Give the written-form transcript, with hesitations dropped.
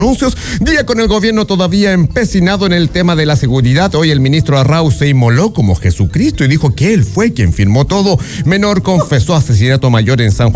anuncios, día con el gobierno todavía empecinado en el tema de la seguridad. Hoy el ministro Arrau se inmoló como Jesucristo y dijo que él fue quien firmó todo. Menor confesó asesinato mayor en San Juan